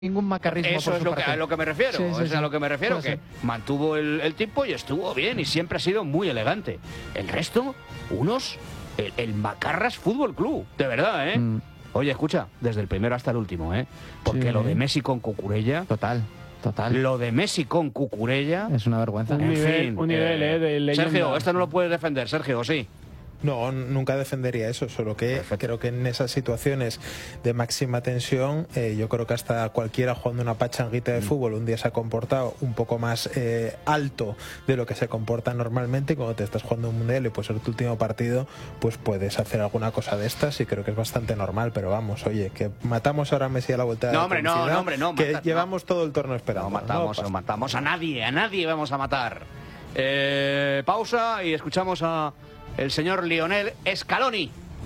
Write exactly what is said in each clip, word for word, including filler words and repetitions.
ningún macarrismo. Eso por es su lo parte. que, a lo que me refiero, Sí, sí, es sí. a lo que me refiero, Puede que ser. mantuvo el, el tipo y estuvo bien y siempre ha sido muy elegante. El resto, unos, el, el Macarras Fútbol Club, de verdad, ¿eh? Mm. Oye, escucha, desde el primero hasta el último, ¿eh? Porque Sí. lo de Messi con Cucurella, Total, total. lo de Messi con Cucurella, Es una vergüenza. Un en nivel- fin, un nivel, eh, de leyenda. Sergio, esto no lo puedes defender, Sergio, sí. No, nunca defendería eso, solo que Perfecto. creo que en esas situaciones de máxima tensión, eh, yo creo que hasta cualquiera jugando una pachanguita de fútbol un día se ha comportado un poco más eh, alto de lo que se comporta normalmente, y cuando te estás jugando un mundial y puede ser tu último partido, pues puedes hacer alguna cosa de estas y creo que es bastante normal, pero vamos, oye, que matamos ahora a Messi a la vuelta de No, la hombre, no, publicidad, no, hombre, no, que matar, llevamos todo el torneo esperando. No matamos, No no pasa. matamos a nadie, a nadie vamos a matar. Eh, pausa y escuchamos a el señor Lionel Scaloni.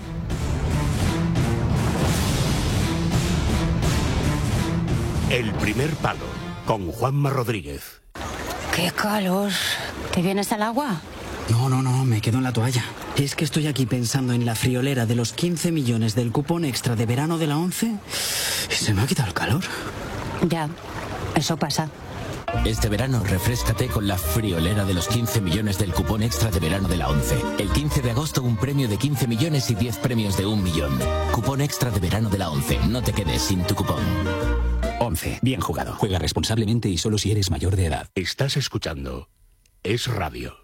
El primer palo con Juanma Rodríguez. ¡Qué calor! ¿Te vienes al agua? No, no, no, me quedo en la toalla. Es que estoy aquí pensando en la friolera de los quince millones del cupón extra de verano de la ONCE y se me ha quitado el calor. Ya, eso pasa. Este verano refréscate con la friolera de los quince millones del cupón extra de verano de la ONCE. El quince de agosto un premio de quince millones y diez premios de un millón. Cupón extra de verano de la ONCE. No te quedes sin tu cupón. once. Bien jugado. Juega responsablemente y solo si eres mayor de edad. Estás escuchando Es Radio.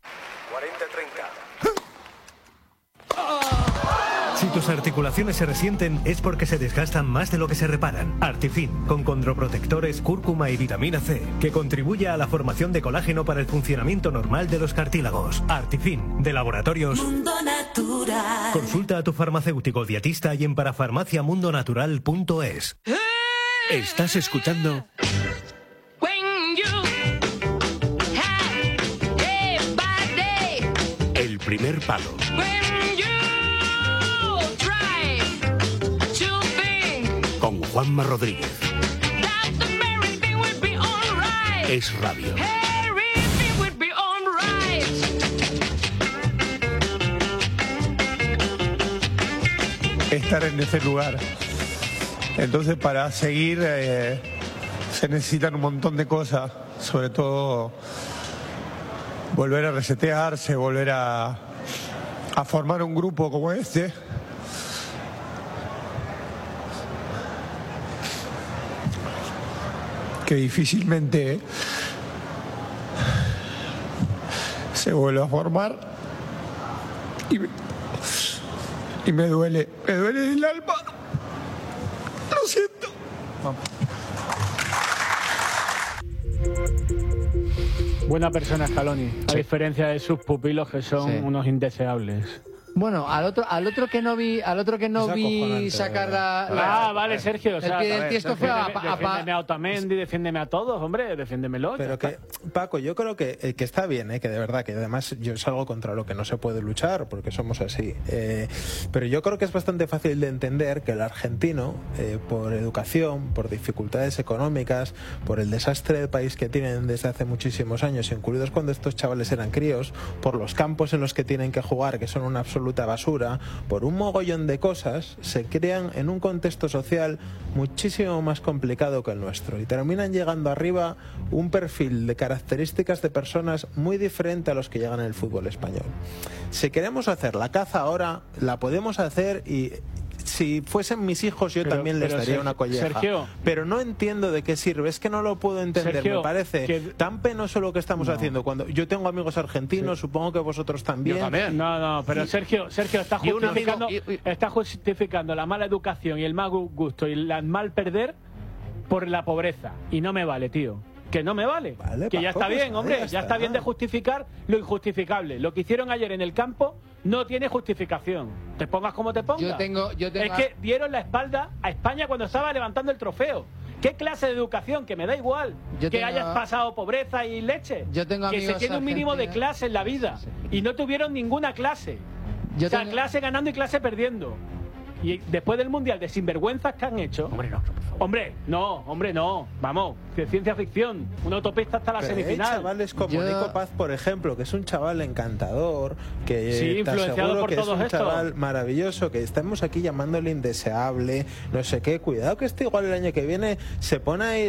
Si tus articulaciones se resienten es porque se desgastan más de lo que se reparan. Artifin, con condroprotectores, cúrcuma y vitamina C, que contribuye a la formación de colágeno para el funcionamiento normal de los cartílagos. Artifin, de Laboratorios Mundo Natural. Consulta a tu farmacéutico dietista y en parafarmaciamundonatural punto es. Estás escuchando El primer palo con Juanma Rodríguez. Es Radio. Estar en ese lugar. Entonces, para seguir eh, se necesitan un montón de cosas, sobre todo volver a resetearse, volver a, a formar un grupo como este. Que difícilmente se vuelve a formar. Y, y me duele, me duele el alma. Lo siento. Buena persona Scaloni, a diferencia de sus pupilos que son Sí. unos indeseables. Bueno, al otro, al otro que no vi, al otro que no Es vi acojonante, sacar de la, la- Ah, vale, Sergio. O el sea, pie a del ver, tiesto fue a, defiéndeme, a- a- defiéndeme a Otamendi, defiéndeme a todos, hombre, defiéndemelo. Pero que, Paco, yo creo que, eh, que está bien, eh, que de verdad, que además yo salgo contra lo que no se puede luchar, porque somos así. Eh, pero yo creo que es bastante fácil de entender que el argentino, eh, por educación, por dificultades económicas, por el desastre de país que tienen desde hace muchísimos años, incluidos cuando estos chavales eran críos, por los campos en los que tienen que jugar, que son una absoluta basura, por un mogollón de cosas, se crean en un contexto social muchísimo más complicado que el nuestro y terminan llegando arriba un perfil de características de personas muy diferente a los que llegan en el fútbol español. Si queremos hacer la caza ahora, la podemos hacer y si fuesen mis hijos yo Pero- también les pero daría Sergio- una colleja. Sergio. Pero no entiendo de qué sirve, es que no lo puedo entender, Sergio, me parece que- tan penoso lo que estamos No. haciendo. Cuando yo tengo amigos argentinos, supongo que vosotros también. Yo también. No, no, pero Sergio, Sergio está Y un amigo- justificando, y- y- está justificando la mala educación y el mal gusto y el mal perder por la pobreza. Y no me vale, tío. Que no me vale. Vale, que ya Paco, está pues bien, nada, hombre. ya Ya está. está bien de justificar lo injustificable. Lo que hicieron ayer en el campo no tiene justificación. Te pongas como te pongas. Yo tengo- yo tengo- Es que dieron la espalda a España cuando estaba levantando el trofeo. ¿Qué clase de educación? Que me da igual. Yo que tengo- hayas pasado pobreza y leche. Yo tengo que se amigos tiene un mínimo de argentinos. clase en la vida. Sí, Y no tuvieron ninguna clase. Yo o sea, tengo- clase ganando y clase perdiendo. Y después del Mundial de sinvergüenzas que han hecho... Hombre, no, por favor. Hombre, no, hombre, no. Vamos, de ciencia ficción. Una autopista hasta la Pero hay semifinal. chavales como Yo- Nico Paz, por ejemplo, que es un chaval encantador, que Sí, te influenciado aseguro por que es todos un estos. chaval maravilloso, que estamos aquí llamándole indeseable, no sé qué. Cuidado que este igual el año que viene se pone ahí